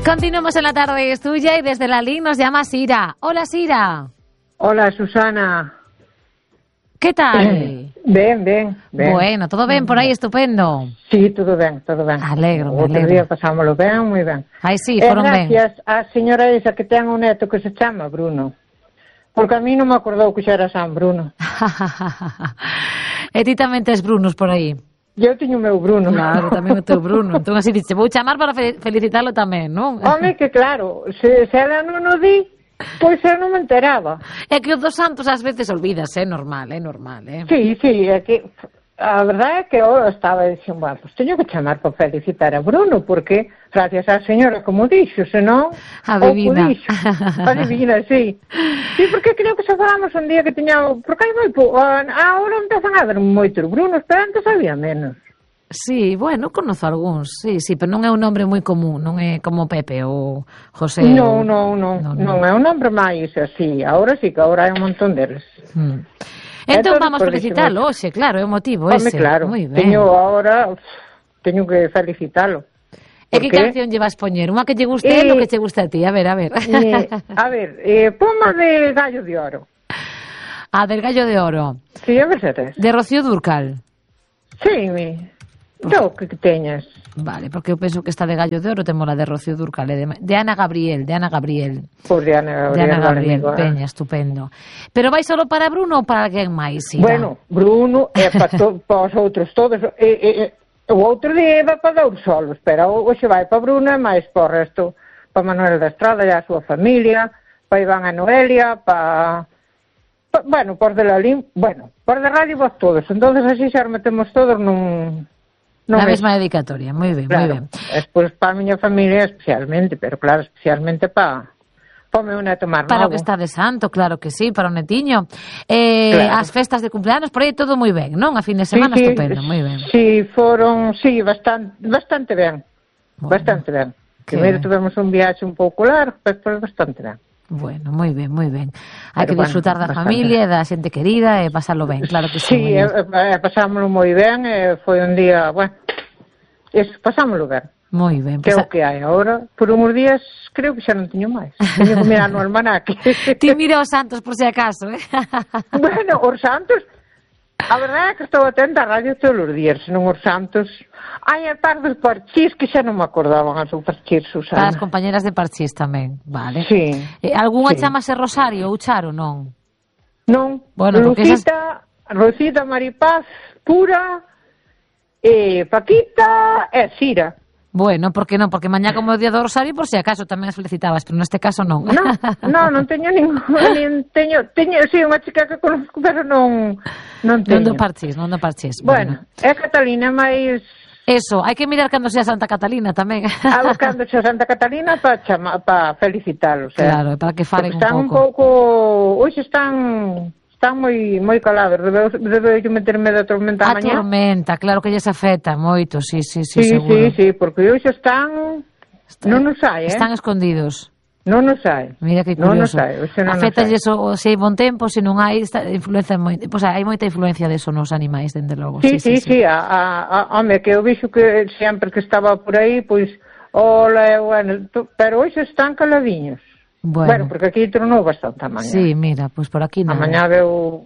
Continuamos en la tarde, es tuya y desde la línea nos llama Sira. Hola, Sira. Hola, Susana. ¿Qué tal? Ben. Bueno, todo ben por aí, estupendo. Sí, todo ben. Alegro. Outro día pasámoslo ben, moi ben. Ai, sí, foron ben. Gracias á señora esa que ten un neto que se chama Bruno. Porque a mí non me acordou que xa era San Bruno. E ti tamén tes Brunos por aí? Eu teño o meu Bruno. Claro, tamén o teu Bruno. Entón así dixe, vou chamar para felicitalo tamén, non? Home, que claro, se ela non o di, pois eu non me enteraba. É que os dos santos ás veces olvidas, é normal. Sí, é que a verdade é que eu estaba dicindo, bueno, pues teño que chamar para felicitar a Bruno, porque gracias á señora, como dixo, senón adivina. Adivina, sí. Sí, porque creo que se falamos un día que tiñamos, porque hai moi ahora empezan a haber moitos Brunos, pero antes había menos. Sí, bueno, conozo algúns, sí, pero non é un nombre moi común, non é como Pepe ou José. Non é un nombre máis así, ahora sí que ahora hai un montón deles. Entón vamos felicitalo hoxe, claro, é o motivo ese. Claro, moi ben. Teño que felicitalo. E que canción lle vas poñer? Unha que lle guste ou que che guste a ti? A ver. Poma de Gallo de Oro. Ah, del Gallo de Oro. Sí, a ver se tes. De Rocío Dúrcal. Sí, que teñas. Vale, porque eu penso que esta de Gallo de Oro temos la de Rocío Dúrcal, de Ana Gabriel. Pois de Ana Gabriel. Peña, estupendo. Pero vai solo para Bruno ou para alguén máis? Bueno, Bruno é para os outros todos. O outro día iba para Douro solos, pero hoxe vai para Bruno e máis para o resto, para Manuel da Estrada e a súa familia, para Iván e Noelia, por de la Lim, por de radio vos todos, entonces así xa metemos todos na mesma dedicatoria, moi ben, claro, moi ben. Despois para a miña familia especialmente, pero claro, especialmente para o meu neto máis novo. Para o que está de santo, claro que sí, para o netiño. Claro. As festas de cumpleanos, por aí todo moi ben, non? A fin de semana estupendo, moi ben. Sí, foron, bastante ben. Bueno, bastante ben. Primeiro tivemos un viaxe un pouco largo, pero bastante ben. Bueno, moi ben. Hai que disfrutar da familia, da xente querida e pasarlo ben, claro que sí. Sí, pasámoslo moi ben, foi un día, pasámoslo ben. Moi ben. Que é o que hai agora, por uns días creo que xa non teño máis. Teño que mirar no almanaque. Ti mira os santos por si acaso, Bueno, os santos, a verdade é que estou atenta á radio todos os días, senón os santos. Hai a par dos parchís que xa non me acordaban as outras parchís, Susana. As compañeras de parchís tamén, vale. Sí. Algúnha chamase Rosario ou Charo, non? Non. Bueno, Rosita, Maripaz, Pura, Paquita e Sira. Bueno, por que non? Porque mañá como o día do Rosario, por si acaso tamén as felicitabas, pero neste caso non. Non teño ninguna, teño sí, unha chica que conozco, pero non teño. Non do parchís. Bueno, é Catalina, máis... Eso, hai que mirar cando sea Santa Catalina tamén. Cando sea Santa Catalina para felicitalos. Claro, para que falen un pouco... Hoxe están moi calados, debe meterme da tormenta a mañá. A tormenta, claro que lles afecta moito, sí, seguro. Sí, porque hoxe están... Non nos hai, Están escondidos. Non nos hai. Mira que curioso. Afecta eso, se hai bon tempo, se non hai, influencia moito. Pois hai moita influencia deso nos animais, dende logo. Sí. Home, que eu vixo que sempre que estaba por aí, pois, pero hoxe están caladiños. Bueno, porque aquí tronou bastante a mañá. Sí, mira, pois por aquí non. A mañá veu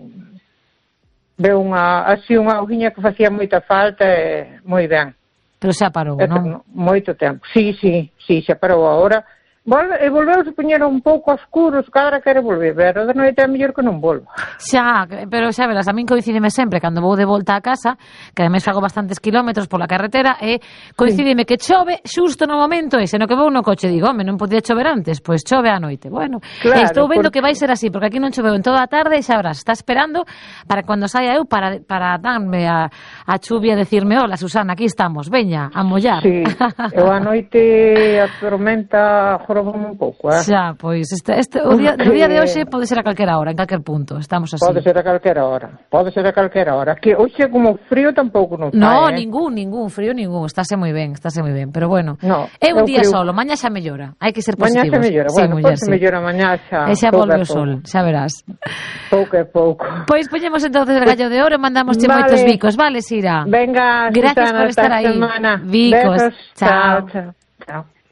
unha auguiña que facía moita falta e moi ben. Pero xa parou, non? Moito tempo. Sí, xa parou agora. Volveu a poñer un pouco oscuros, cada quere volver, pero de noite é mellor que non volva. Pero xa verás, a min coincidime sempre cando vou de volta a casa, que ademais fago bastantes kilómetros pola carretera, e coincidime que chove xusto no momento ese, no que vou no coche, digo, non podía chover antes, pois chove á noite. Bueno, claro, estou vendo que vai ser así, porque aquí non choveu en toda a tarde e xa verás, está esperando para cando saia eu para darme a chuvia e decirme, hola Susana, aquí estamos, veña, a mollar. Sí, eu a noite a tormenta un pouco, Xa, pois, o día de hoxe pode ser a calquera hora, en calquer punto, estamos así. Pode ser a calquera hora. Que hoxe como frío tampouco non fai, ningún, frío ningún, estáse moi ben, pero bueno, é un día solo, mañá xa mellora, hai que ser positivos. Mañá xa mellora, mellora mañá xa. E xa volve o sol, xa verás. Pouco. Pois poñemos entonces el Gallo de Oro e mandamos moitos bicos, vale, Sira? Venga, gracias por estar aí. Semana. Bicos, chao.